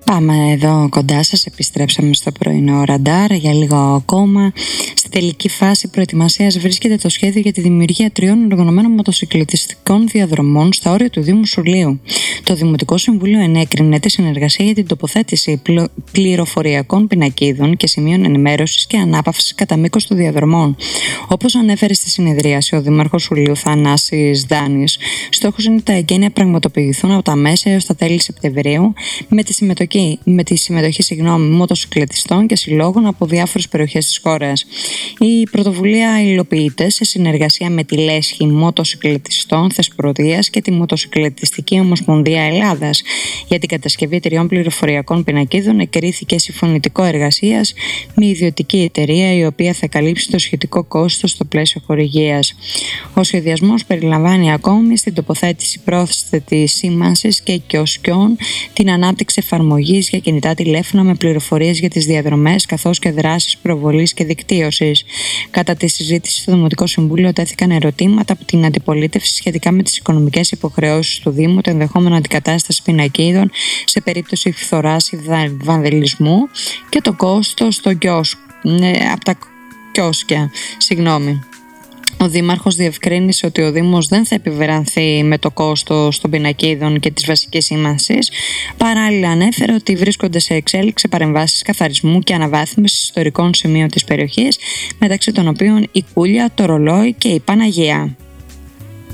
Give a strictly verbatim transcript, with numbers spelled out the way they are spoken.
Πάμε εδώ κοντά σας, επιστρέψαμε στο πρωινό ραντάρ για λίγο ακόμα. Στη τελική φάση προετοιμασίας βρίσκεται το σχέδιο για τη δημιουργία τριών οργανωμένων μοτοσυκλετιστικών διαδρομών στα όρια του Δήμου Σουλείου. Το Δημοτικό Συμβούλιο ενέκρινε τη συνεργασία για την τοποθέτηση πληροφοριακών πινακίδων και σημείων ενημέρωσης και ανάπαυσης κατά μήκος των διαδρομών. Όπως ανέφερε στη συνεδρίαση ο Δήμαρχος Σουλείου Θανάσης Δάνης, στόχος είναι τα εγγένεια πραγματοποιηθούν από τα μέσα έως τα τέλη Σεπτεμβρίου με τη συμμετοχή με τη συμμετοχή συγγνώμη, μοτοσυκλετιστών και συλλόγων από διάφορες περιοχές της χώρας. Η πρωτοβουλία υλοποιείται σε συνεργασία με τη Λέσχη Μοτοσυκλετιστών Θεσπρωτείας και τη Μοτοσυκλετιστική Ομοσπονδία Ελλάδας. Για την κατασκευή τριών πληροφοριακών πινακίδων εκκρίθηκε συμφωνητικό εργασίας με ιδιωτική εταιρεία, η οποία θα καλύψει το σχετικό κόστος στο πλαίσιο χορηγίας. Ο σχεδιασμός περιλαμβάνει ακόμη στην τοποθέτηση πρόσθετης σήμανσης και κιοσκιών, την ανάπτυξη εφαρμογής για κινητά τηλέφωνα με πληροφορίες για τις διαδρομές καθώς και δράσεις προβολής και δικτύωσης. Κατά τη συζήτηση στο Δημοτικό Συμβούλιο τέθηκαν ερωτήματα από την αντιπολίτευση σχετικά με τις οικονομικές υποχρεώσεις του Δήμου, το ενδεχόμενο αντικατάσταση πινακίδων σε περίπτωση φθοράς ή βανδαλισμού και το κόστος των κιόσκ, ε, από τα κιόσκια. Συγγνώμη. Ο Δήμαρχος διευκρίνησε ότι ο Δήμος δεν θα επιβρανθεί με το κόστος των πινακίδων και της βασικής σήμανσης. Παράλληλα, ανέφερε ότι βρίσκονται σε εξέλιξη παρεμβάσεις καθαρισμού και αναβάθμισης ιστορικών σημείων της περιοχής, μεταξύ των οποίων η Κούλια, το Ρολόι και η Παναγία.